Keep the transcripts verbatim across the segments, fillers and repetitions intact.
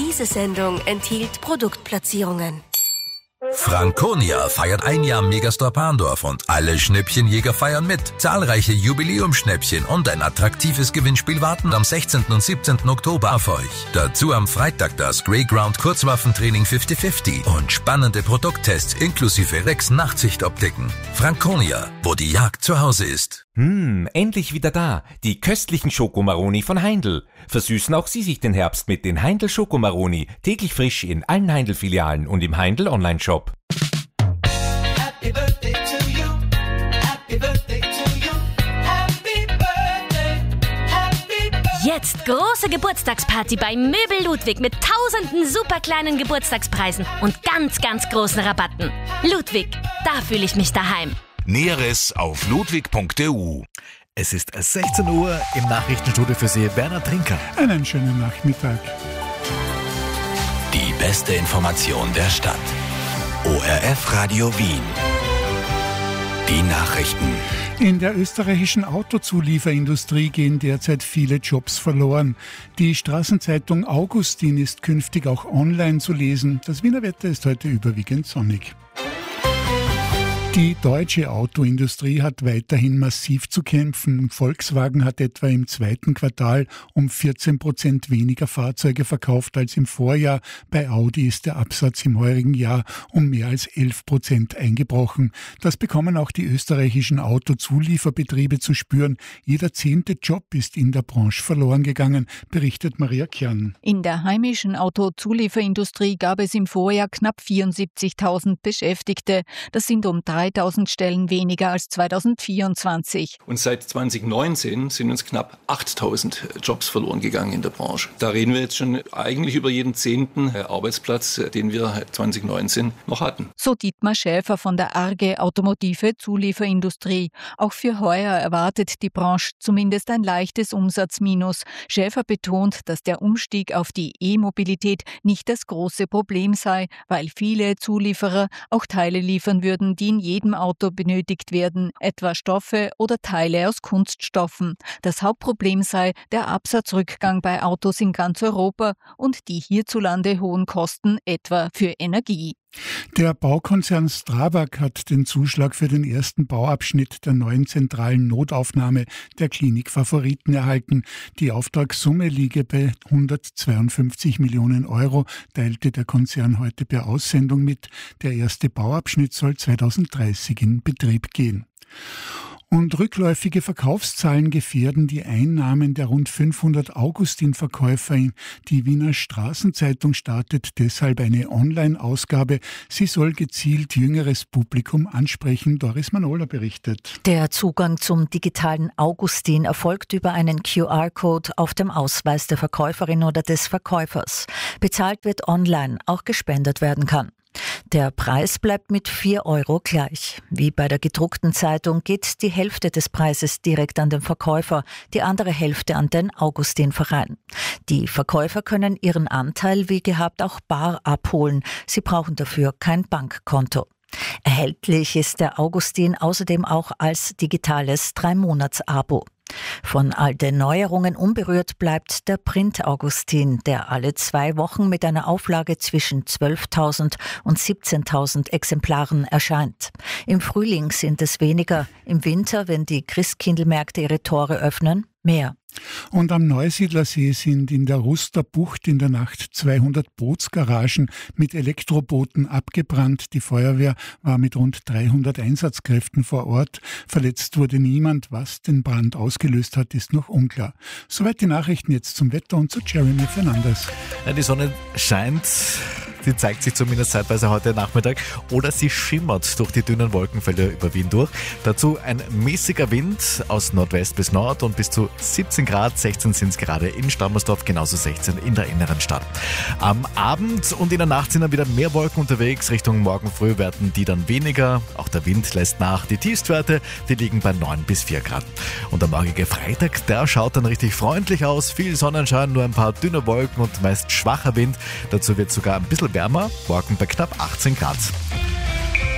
Diese Sendung enthielt Produktplatzierungen. Franconia feiert ein Jahr Megastore Parndorf und alle Schnäppchenjäger feiern mit. Zahlreiche Jubiläumsschnäppchen und ein attraktives Gewinnspiel warten am sechzehnten und siebzehnten Oktober auf euch. Dazu am Freitag das Greyground Kurzwaffentraining fünfzig fünfzig und spannende Produkttests inklusive Rex Nachtsichtoptiken. Franconia, wo die Jagd zu Hause ist. Hm, endlich wieder da. Die köstlichen Schokomaroni von Heindl. Versüßen auch Sie sich den Herbst mit den Heindl Schokomaroni. Täglich frisch in allen Heindl-Filialen und im Heindl Online-Shop. Happy birthday to you. Happy birthday to you. Happy birthday. Happy birthday. Jetzt große Geburtstagsparty bei Möbel Ludwig mit tausenden super kleinen Geburtstagspreisen und ganz, ganz großen Rabatten. Ludwig, da fühle ich mich daheim. Näheres auf ludwig punkt e u. Es ist sechzehn Uhr, im Nachrichtenstudio für Sie Bernhard Trinker. Einen schönen Nachmittag. Die beste Information der Stadt. O R F Radio Wien. Die Nachrichten. In der österreichischen Autozulieferindustrie gehen derzeit viele Jobs verloren. Die Straßenzeitung Augustin ist künftig auch online zu lesen. Das Wiener Wetter ist heute überwiegend sonnig. Die deutsche Autoindustrie hat weiterhin massiv zu kämpfen. Volkswagen hat etwa im zweiten Quartal um vierzehn Prozent weniger Fahrzeuge verkauft als im Vorjahr. Bei Audi ist der Absatz im heurigen Jahr um mehr als elf Prozent eingebrochen. Das bekommen auch die österreichischen Autozulieferbetriebe zu spüren. Jeder zehnte Job ist in der Branche verloren gegangen, berichtet Maria Kern. In der heimischen Autozulieferindustrie gab es im Vorjahr knapp vierundsiebzigtausend Beschäftigte. Das sind um dreitausend Stellen weniger als zweitausendvierundzwanzig. Und seit zweitausendneunzehn sind uns knapp achttausend Jobs verloren gegangen in der Branche. Da reden wir jetzt schon eigentlich über jeden zehnten Arbeitsplatz, den wir zweitausendneunzehn noch hatten. So Dietmar Schäfer von der Arge Automotive Zulieferindustrie. Auch für heuer erwartet die Branche zumindest ein leichtes Umsatzminus. Schäfer betont, dass der Umstieg auf die E-Mobilität nicht das große Problem sei, weil viele Zulieferer auch Teile liefern würden, die in jedem Auto benötigt werden, etwa Stoffe oder Teile aus Kunststoffen. Das Hauptproblem sei der Absatzrückgang bei Autos in ganz Europa und die hierzulande hohen Kosten, etwa für Energie. Der Baukonzern Strabag hat den Zuschlag für den ersten Bauabschnitt der neuen zentralen Notaufnahme der Klinik Favoriten erhalten. Die Auftragssumme liege bei hundertzweiundfünfzig Millionen Euro, teilte der Konzern heute per Aussendung mit. Der erste Bauabschnitt soll zweitausenddreißig in Betrieb gehen. Und rückläufige Verkaufszahlen gefährden die Einnahmen der rund fünfhundert Augustin-Verkäufer. Die Wiener Straßenzeitung startet deshalb eine Online-Ausgabe. Sie soll gezielt jüngeres Publikum ansprechen. Doris Manola berichtet. Der Zugang zum digitalen Augustin erfolgt über einen Q R-Code auf dem Ausweis der Verkäuferin oder des Verkäufers. Bezahlt wird online, auch gespendet werden kann. Der Preis bleibt mit vier Euro gleich. Wie bei der gedruckten Zeitung geht die Hälfte des Preises direkt an den Verkäufer, die andere Hälfte an den Augustin-Verein. Die Verkäufer können ihren Anteil wie gehabt auch bar abholen. Sie brauchen dafür kein Bankkonto. Erhältlich ist der Augustin außerdem auch als digitales Drei-Monats-Abo. Von all den Neuerungen unberührt bleibt der Print-Augustin, der alle zwei Wochen mit einer Auflage zwischen zwölftausend und siebzehntausend Exemplaren erscheint. Im Frühling sind es weniger, im Winter, wenn die Christkindlmärkte ihre Tore öffnen, mehr. Und am Neusiedlersee sind in der Ruster Bucht in der Nacht zweihundert Bootsgaragen mit Elektrobooten abgebrannt. Die Feuerwehr war mit rund dreihundert Einsatzkräften vor Ort. Verletzt wurde niemand. Was den Brand ausgelöst hat, ist noch unklar. Soweit die Nachrichten, jetzt zum Wetter und zu Jeremy Fernandes. Ja, die Sonne scheint. Die zeigt sich zumindest zeitweise heute Nachmittag oder sie schimmert durch die dünnen Wolkenfelder über Wien durch. Dazu ein mäßiger Wind aus Nordwest bis Nord und bis zu siebzehn Grad, sechzehn sind es gerade in Stammersdorf, genauso sechzehn in der inneren Stadt. Am Abend und in der Nacht sind dann wieder mehr Wolken unterwegs. Richtung morgen früh werden die dann weniger. Auch der Wind lässt nach. Die Tiefstwerte, die liegen bei neun bis vier Grad. Und der morgige Freitag, der schaut dann richtig freundlich aus. Viel Sonnenschein, nur ein paar dünne Wolken und meist schwacher Wind. Dazu wird sogar ein bisschen wärmer, morgen bei knapp achtzehn Grad.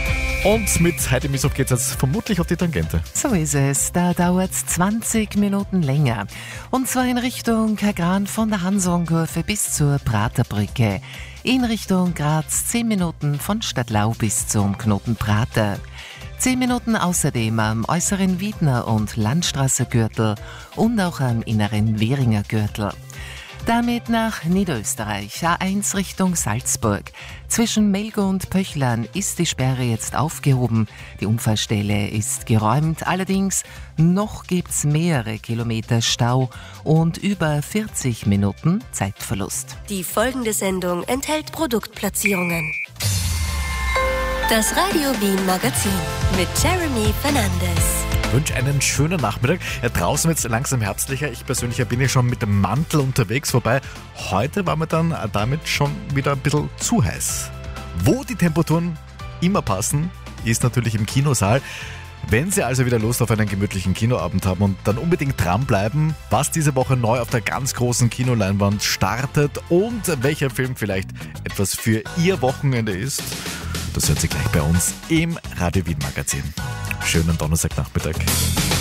Und mit Heidi Mishoff geht es jetzt vermutlich auf die Tangente. So ist es. Da dauert es zwanzig Minuten länger. Und zwar in Richtung Kagran von der Hansonkurve bis zur Praterbrücke. In Richtung Graz zehn Minuten von Stadtlau bis zum Knoten Prater. zehn Minuten außerdem am äußeren Wiedner- und Landstraße-Gürtel und auch am inneren Währinger Gürtel. Damit nach Niederösterreich, A eins Richtung Salzburg. Zwischen Melgo und Pöchlern ist die Sperre jetzt aufgehoben. Die Unfallstelle ist geräumt, allerdings noch gibt's mehrere Kilometer Stau und über vierzig Minuten Zeitverlust. Die folgende Sendung enthält Produktplatzierungen. Das Radio Wien Magazin mit Jeremy Fernandes. Ich wünsche einen schönen Nachmittag. Ja, draußen wird es langsam herbstlicher. Ich persönlich bin ja schon mit dem Mantel unterwegs, wobei heute war mir dann damit schon wieder ein bisschen zu heiß. Wo die Temperaturen immer passen, ist natürlich im Kinosaal. Wenn Sie also wieder Lust auf einen gemütlichen Kinoabend haben und dann unbedingt dranbleiben, was diese Woche neu auf der ganz großen Kinoleinwand startet und welcher Film vielleicht etwas für Ihr Wochenende ist, das hört Sie gleich bei uns im Radio Wien Magazin. Schönen Donnerstagnachmittag.